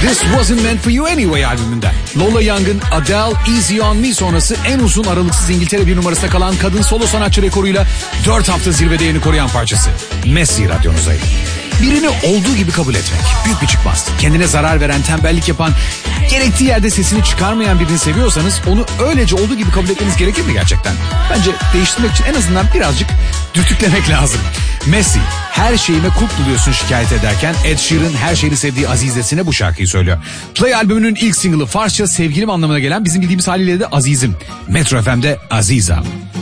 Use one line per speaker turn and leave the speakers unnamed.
This Wasn't Meant For You Anyway albümünden. Lola Young'ın Adele Easy On Me sonrası en uzun aralıksız İngiltere bir numarasında kalan kadın solo sanatçı rekoruyla 4 hafta zirvede yerini koruyan parçası. Messi radyonuzdaydı. Birini olduğu gibi kabul etmek büyük bir çıkmaz. Kendine zarar veren, tembellik yapan, gerektiği yerde sesini çıkarmayan birini seviyorsanız onu öylece olduğu gibi kabul etmeniz gerekir mi gerçekten? Bence değiştirmek için en azından birazcık dürtüklemek lazım. Messi, her şeyime kulp buluyorsun şikayet ederken Ed Sheeran her şeyini sevdiği Azizesine bu şarkıyı söylüyor. Play albümünün ilk single'ı Farsça sevgilim anlamına gelen bizim bildiğimiz haliyle de Azizim. Metro FM'de Aziza.